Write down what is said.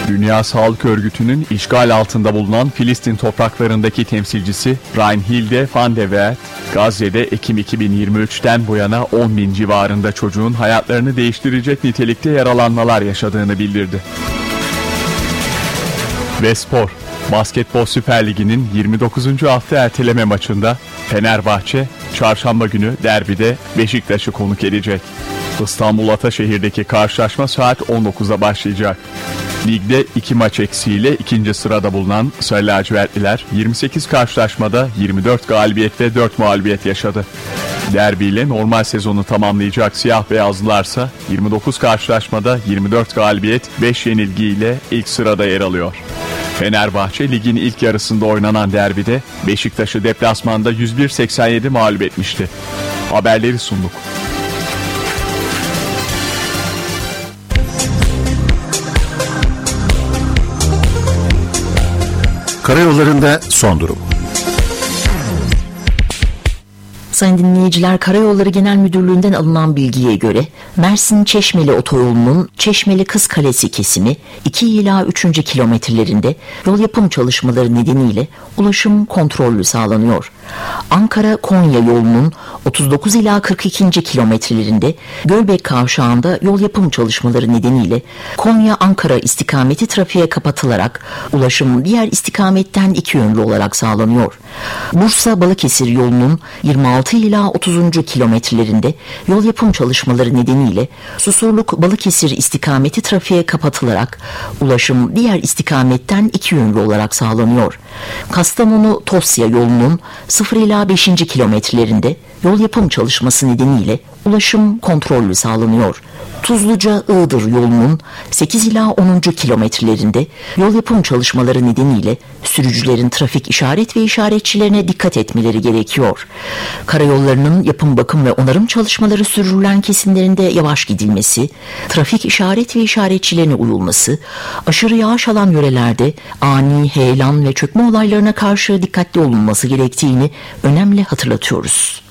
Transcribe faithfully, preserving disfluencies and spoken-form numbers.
Dünya Sağlık Örgütü'nün işgal altında bulunan Filistin topraklarındaki temsilcisi Reinhilde van der Wert, Gazze'de Ekim iki bin yirmi üçten bu yana on bin civarında çocuğun hayatlarını değiştirecek nitelikte yaralanmalar yaşadığını bildirdi. Ve spor. Basketbol Süper Ligi'nin yirmi dokuzuncu hafta erteleme maçında Fenerbahçe, çarşamba günü derbide Beşiktaş'ı konuk edecek. İstanbul Ataşehir'deki karşılaşma saat on dokuzda başlayacak. Ligde iki maç eksiğiyle ikinci sırada bulunan Sarı Lacivertliler yirmi sekiz karşılaşmada yirmi dört galibiyet ve dört mağlubiyet yaşadı. Derbiyle normal sezonu tamamlayacak Siyah Beyazlılarsa yirmi dokuz karşılaşmada yirmi dört galibiyet, beş yenilgiyle ilk sırada yer alıyor. Fenerbahçe ligin ilk yarısında oynanan derbide Beşiktaş'ı deplasmanda yüz bir seksen yedi mağlup etmişti. Haberleri sunduk. Karayollarında son durum. Sayın dinleyiciler, Karayolları Genel Müdürlüğü'nden alınan bilgiye göre Mersin-Çeşmeli otoyolunun Çeşmeli-Kızkalesi kesimi iki ila üçüncü kilometrelerinde yol yapım çalışmaları nedeniyle ulaşım kontrollü sağlanıyor. Ankara-Konya yolunun otuz dokuz ila kırk ikinci kilometrelerinde Gölbek Kavşağı'nda yol yapım çalışmaları nedeniyle Konya-Ankara istikameti trafiğe kapatılarak ulaşım diğer istikametten iki yönlü olarak sağlanıyor. Bursa-Balıkesir yolunun yirmi altı ila otuzuncu kilometrelerinde yol yapım çalışmaları nedeniyle Susurluk-Balıkesir istikameti trafiğe kapatılarak ulaşım diğer istikametten iki yönlü olarak sağlanıyor. Kastamonu-Tosya yolunun sıfır ila beşinci kilometrelerinde yol yapım çalışması nedeniyle ulaşım kontrollü sağlanıyor. Tuzluca-Iğdır yolunun sekiz ila onuncu kilometrelerinde yol yapım çalışmaları nedeniyle sürücülerin trafik işaret ve işaretçilerine dikkat etmeleri gerekiyor. Karayollarının yapım, bakım ve onarım çalışmaları sürdürülen kesimlerinde yavaş gidilmesi, trafik işaret ve işaretçilerine uyulması, aşırı yağış alan yörelerde ani heyelan ve çökme olaylarına karşı dikkatli olunması gerektiğini önemli hatırlatıyoruz.